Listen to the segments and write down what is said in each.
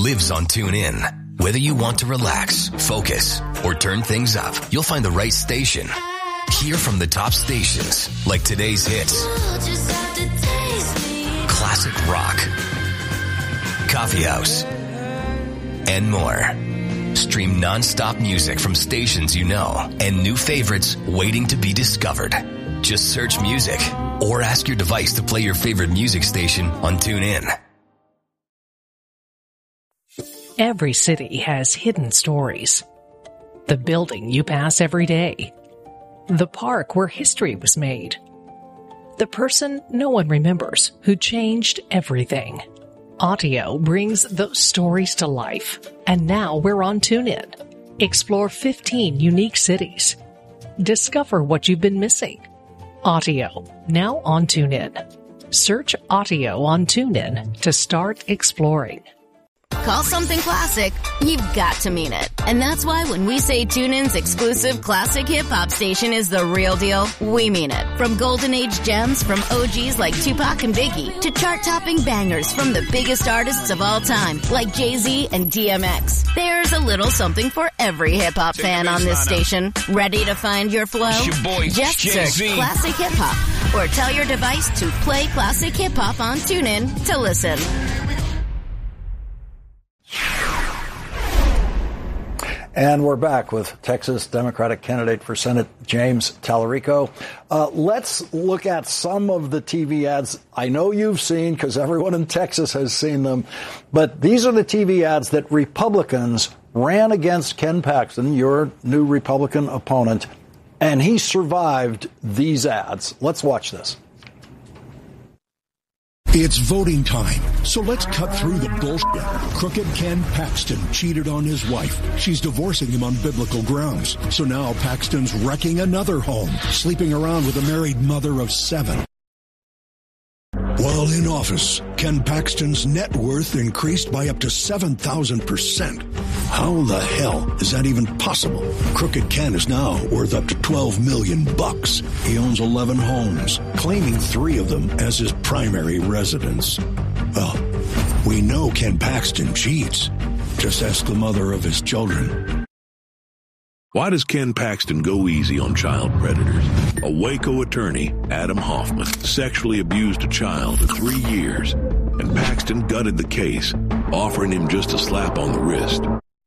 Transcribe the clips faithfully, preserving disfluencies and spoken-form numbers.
lives on TuneIn. Whether you want to relax, focus, or turn things up, you'll find the right station. Hear from the top stations like today's hits, classic rock, coffee house, and more. Stream non-stop music from stations you know and new favorites waiting to be discovered. Just search music or ask your device to play your favorite music station on TuneIn. Every city has hidden stories. The building you pass every day. The park where history was made. The person no one remembers who changed everything. Audio brings those stories to life, and now we're on TuneIn. Explore fifteen unique cities. Discover what you've been missing. Audio, now on TuneIn. Search Audio on TuneIn to start exploring. Call something classic, you've got to mean it. And that's why when we say TuneIn's exclusive classic hip-hop station is the real deal, we mean it. From golden age gems from O Gs like Tupac and Biggie to chart-topping bangers from the biggest artists of all time like Jay-Z and D M X. There's a little something for every hip-hop fan on this station. Ready to find your flow? Your boy, Just Jay-Z. search Classic Hip-Hop or tell your device to play Classic Hip-Hop on TuneIn to listen. And we're back with Texas Democratic candidate for Senate, James Talarico. Uh, let's look at some of the T V ads I know you've seen, because everyone in Texas has seen them. But these are the T V ads that Republicans ran against Ken Paxton, your new Republican opponent, and he survived these ads. Let's watch this. It's voting time, so let's cut through the bullshit. Crooked Ken Paxton cheated on his wife. She's divorcing him on biblical grounds. So now Paxton's wrecking another home, sleeping around with a married mother of seven. While in office, Ken Paxton's net worth increased by up to seven thousand percent. How the hell is that even possible? Crooked Ken is now worth up to twelve million bucks. He owns eleven homes, claiming three of them as his primary residence. Well, we know Ken Paxton cheats. Just ask the mother of his children. Why does Ken Paxton go easy on child predators? A Waco attorney, Adam Hoffman, sexually abused a child for three years, and Paxton gutted the case, offering him just a slap on the wrist.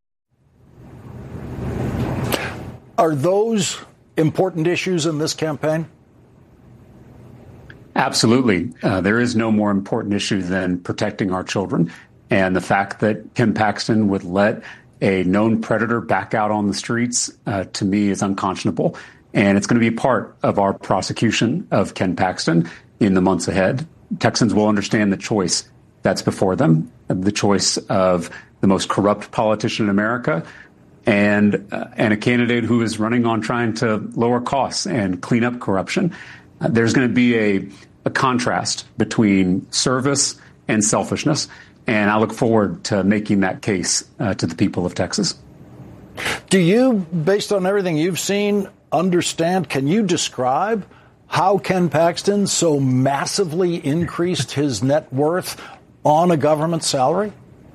Are those important issues in this campaign? Absolutely. Uh, there is no more important issue than protecting our children. And the fact that Ken Paxton would let a known predator back out on the streets, uh, to me, is unconscionable. And it's going to be part of our prosecution of Ken Paxton in the months ahead. Texans will understand the choice that's before them, the choice of the most corrupt politician in America and uh, and a candidate who is running on trying to lower costs and clean up corruption. Uh, there's going to be a, a contrast between service and selfishness. And I look forward to making that case uh, to the people of Texas. Do you, based on everything you've seen, understand, can you describe how Ken Paxton so massively increased his net worth on a government salary?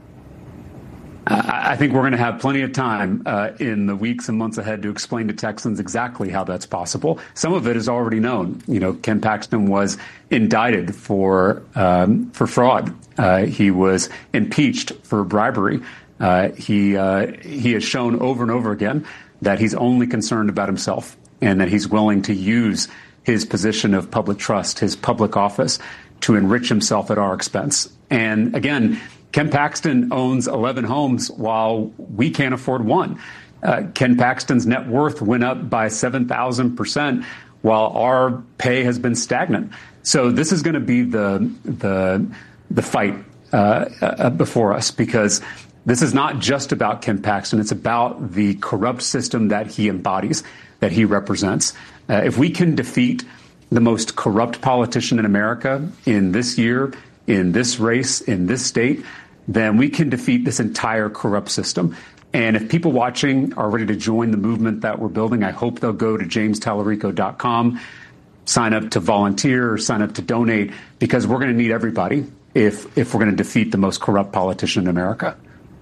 I think we're going to have plenty of time uh, in the weeks and months ahead to explain to Texans exactly how that's possible. Some of it is already known. You know, Ken Paxton was indicted for um, for fraud. Uh, he was impeached for bribery. Uh, he uh, he has shown over and over again that he's only concerned about himself and that he's willing to use his position of public trust, his public office, to enrich himself at our expense. And again, Ken Paxton owns eleven homes while we can't afford one. Uh, Ken Paxton's net worth went up by seven thousand percent while our pay has been stagnant. So this is going to be the the the fight uh, uh, before us, because this is not just about Ken Paxton. It's about the corrupt system that he embodies, that he represents. Uh, if we can defeat the most corrupt politician in America in this year, in this race, in this state, then we can defeat this entire corrupt system. And if people watching are ready to join the movement that we're building, I hope they'll go to james talarico dot com, sign up to volunteer, or sign up to donate, because we're going to need everybody if if we're going to defeat the most corrupt politician in America.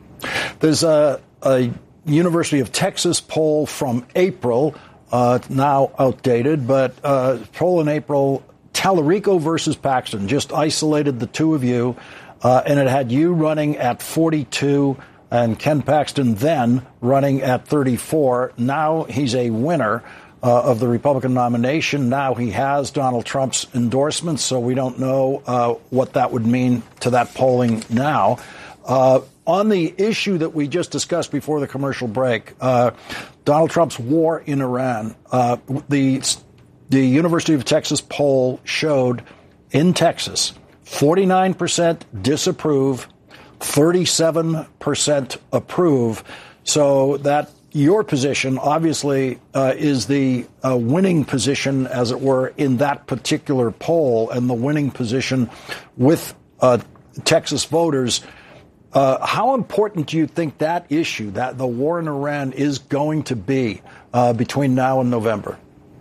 There's a, a University of Texas poll from April, uh, now outdated, but uh, poll in April, Tallarico versus Paxton, just isolated the two of you, uh, and it had you running at forty-two and Ken Paxton then running at thirty-four. Now he's a winner uh, of the Republican nomination. Now he has Donald Trump's endorsement, so we don't know uh, what that would mean to that polling now. Uh, on the issue that we just discussed before the commercial break, uh, Donald Trump's war in Iran, uh, the the University of Texas poll showed in Texas forty-nine percent disapprove, thirty-seven percent approve. So that your position obviously uh, is the uh, winning position, as it were, in that particular poll, and the winning position with uh, Texas voters. Uh, how important do you think that issue, that the war in Iran, is going to be uh, between now and November?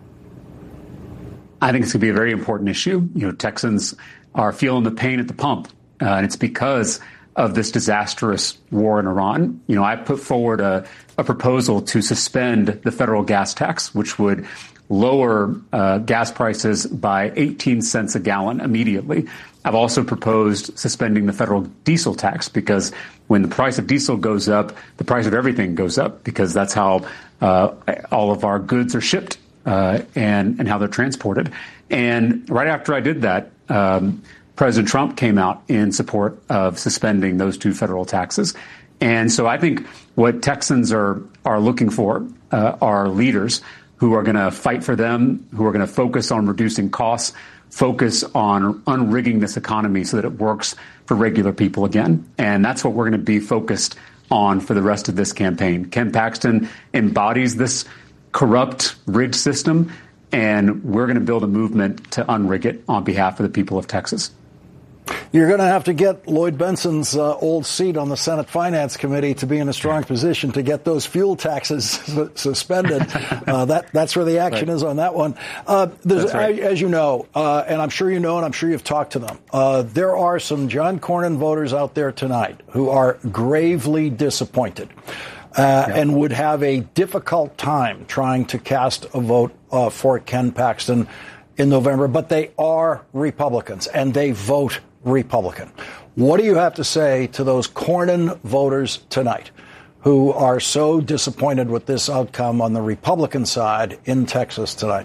I think it's going to be a very important issue. You know, Texans are feeling the pain at the pump, uh, and it's because of this disastrous war in Iran. You know, I put forward a, a proposal to suspend the federal gas tax, which would lower uh, gas prices by eighteen cents a gallon immediately. I've also proposed suspending the federal diesel tax, because when the price of diesel goes up, the price of everything goes up, because that's how uh, all of our goods are shipped uh, and, and how they're transported. And right after I did that, um, President Trump came out in support of suspending those two federal taxes. And so I think what Texans are, are looking for uh, are leaders who are going to fight for them, who are going to focus on reducing costs, focus on unrigging this economy so that it works for regular people again. And that's what we're going to be focused on for the rest of this campaign. Ken Paxton embodies this corrupt, rigged system, and we're going to build a movement to unrig it on behalf of the people of Texas. You're going to have to get Lloyd Benson's uh, old seat on the Senate Finance Committee to be in a strong position to get those fuel taxes su- suspended. uh, that that's where the action right. is on that one. Uh, right. As you know, uh, and I'm sure you know, and I'm sure you've talked to them, uh, there are some John Cornyn voters out there tonight who are gravely disappointed uh, yeah. and would have a difficult time trying to cast a vote uh, for Ken Paxton in November. But they are Republicans, and they vote Republican. What do you have to say to those Cornyn voters tonight who are so disappointed with this outcome on the Republican side in Texas tonight?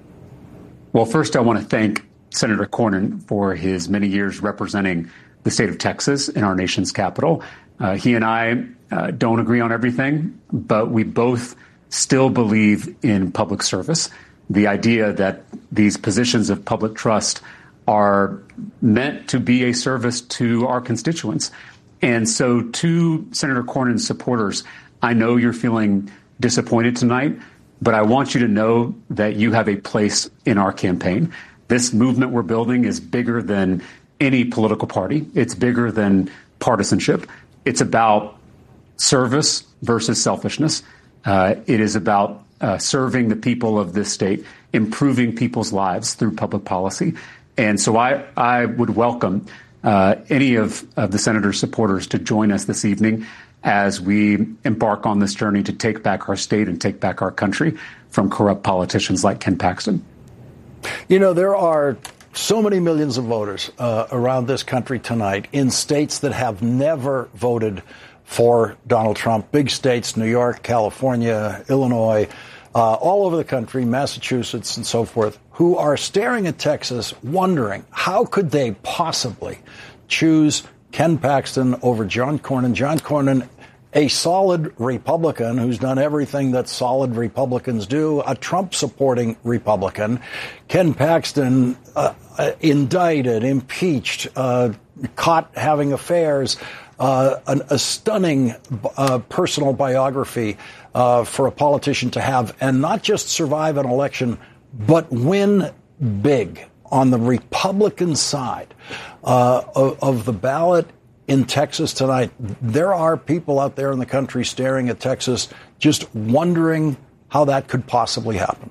Well, first, I want to thank Senator Cornyn for his many years representing the state of Texas in our nation's capital. Uh, he and I uh, don't agree on everything, but we both still believe in public service. The idea that these positions of public trust are meant to be a service to our constituents. And so to Senator Cornyn's supporters, I know you're feeling disappointed tonight, but I want you to know that you have a place in our campaign. This movement we're building is bigger than any political party. It's bigger than partisanship. It's about service versus selfishness. Uh, it is about uh, serving the people of this state, improving people's lives through public policy. And so I, I would welcome uh, any of, of the senator's supporters to join us this evening as we embark on this journey to take back our state and take back our country from corrupt politicians like Ken Paxton. You know, there are so many millions of voters uh, around this country tonight in states that have never voted for Donald Trump. Big states, New York, California, Illinois, uh, all over the country, Massachusetts and so forth, who are staring at Texas wondering how could they possibly choose Ken Paxton over John Cornyn. John Cornyn, a solid Republican who's done everything that solid Republicans do, a Trump-supporting Republican. Ken Paxton, uh, uh, indicted, impeached, uh, caught having affairs, uh, an, a stunning uh, personal biography uh, for a politician to have, and not just survive an election, but win big on the Republican side uh, of, of the ballot in Texas tonight. There are people out there in the country staring at Texas, just wondering how that could possibly happen.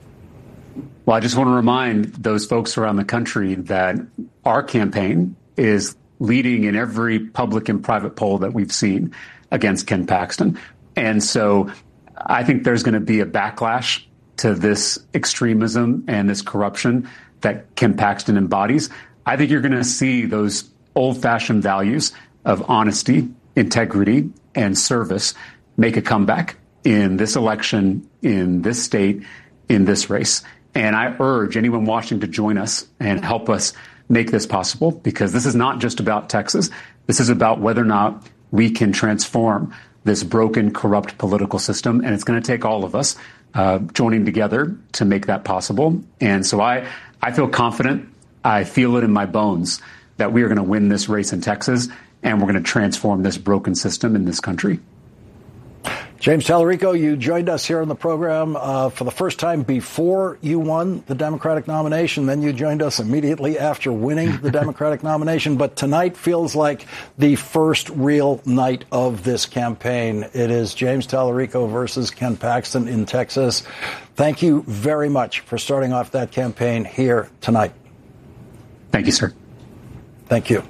Well, I just want to remind those folks around the country that our campaign is leading in every public and private poll that we've seen. against Ken Paxton. And so I think there's going to be a backlash to this extremism and this corruption that Ken Paxton embodies. I think you're going to see those old-fashioned values of honesty, integrity, and service make a comeback in this election, in this state, in this race. And I urge anyone watching to join us and help us make this possible, because this is not just about Texas. This is about whether or not we can transform this broken, corrupt political system. And it's going to take all of us uh, joining together to make that possible. And so I, I feel confident. I feel it in my bones that we are going to win this race in Texas, and we're going to transform this broken system in this country. James Talarico, you joined us here on the program uh, for the first time before you won the Democratic nomination. Then you joined us immediately after winning the Democratic nomination. But tonight feels like the first real night of this campaign. It is James Talarico versus Ken Paxton in Texas. Thank you very much for starting off that campaign here tonight. Thank you, sir. Thank you.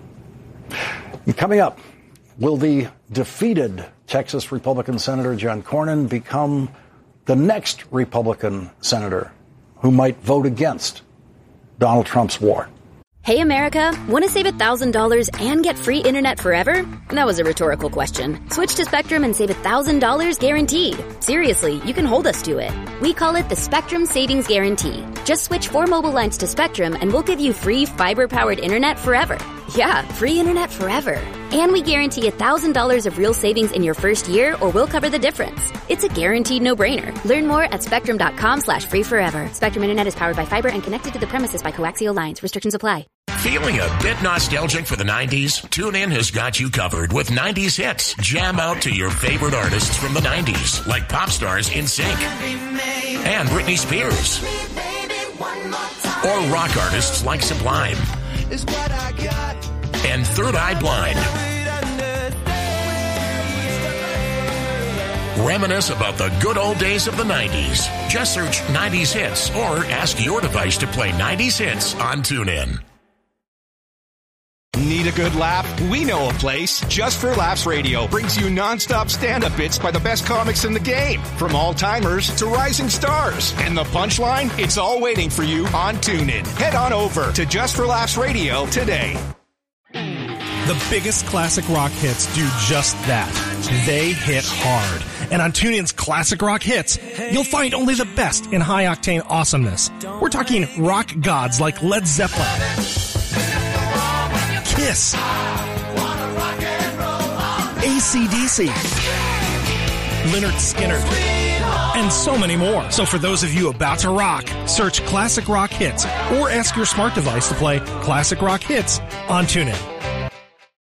And coming up, will the defeated Texas Republican Senator John Cornyn become the next Republican senator who might vote against Donald Trump's war? Hey, America, want to save one thousand dollars and get free internet forever? That was a rhetorical question. Switch to Spectrum and save one thousand dollars guaranteed. Seriously, you can hold us to it. We call it the Spectrum Savings Guarantee. Just switch four mobile lines to Spectrum and we'll give you free fiber-powered internet forever. Yeah, free internet forever. And we guarantee one thousand dollars of real savings in your first year, or we'll cover the difference. It's a guaranteed no-brainer. Learn more at spectrum.com slash free forever. Spectrum Internet is powered by fiber and connected to the premises by coaxial lines. Restrictions apply. Feeling a bit nostalgic for the nineties? TuneIn has got you covered with nineties hits. Jam out to your favorite artists from the nineties, like pop stars NSYNC and Britney Spears, or rock artists like Sublime and Third Eye Blind. Reminisce about the good old days of the nineties. Just search nineties hits or ask your device to play nineties hits on TuneIn. Need a good laugh? We know a place. Just for Laughs Radio brings you nonstop stand-up bits by the best comics in the game, from all-timers to rising stars. And the punchline? It's all waiting for you on TuneIn. Head on over to Just for Laughs Radio today. The biggest classic rock hits do just that. They hit hard. And on TuneIn's Classic Rock Hits, you'll find only the best in high-octane awesomeness. We're talking rock gods like Led Zeppelin, Kiss, A C D C, Lynyrd Skynyrd, and so many more. So for those of you about to rock, search Classic Rock Hits or ask your smart device to play Classic Rock Hits on TuneIn.